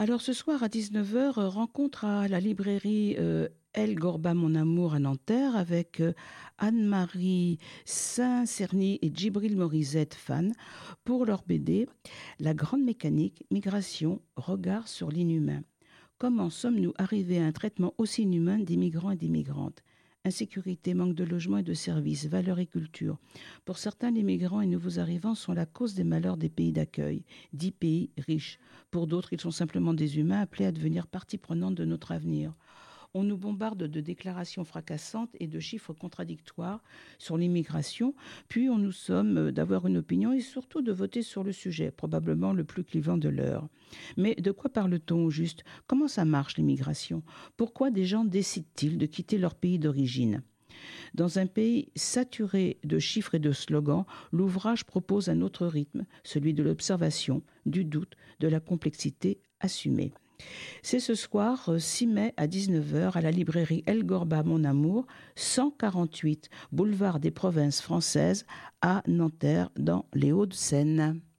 Alors ce soir à 19 heures, rencontre à la librairie El Gorba Mon Amour à Nanterre avec Anne-Marie Saint-Cerny et Djibril Morizette Fan pour leur BD La Grande Mécanique, Migration, Regard sur l'inhumain. Comment sommes-nous arrivés à un traitement aussi inhumain des migrants et des migrantes? Insécurité, manque de logement et de services, valeurs et culture. Pour certains, les migrants et nouveaux arrivants sont la cause des malheurs des pays d'accueil, dits pays riches. Pour d'autres, ils sont simplement des humains appelés à devenir partie prenante de notre avenir. On nous bombarde de déclarations fracassantes et de chiffres contradictoires sur l'immigration, puis on nous somme d'avoir une opinion et surtout de voter sur le sujet, probablement le plus clivant de l'heure. Mais de quoi parle-t-on au juste? Comment ça marche l'immigration? Pourquoi des gens décident-ils de quitter leur pays d'origine? Dans un pays saturé de chiffres et de slogans, l'ouvrage propose un autre rythme, celui de l'observation, du doute, de la complexité assumée. C'est ce soir, 6 mai à 19 heures, à la librairie El Gorba Mon Amour, 148 boulevard des Provinces françaises à Nanterre, dans les Hauts-de-Seine.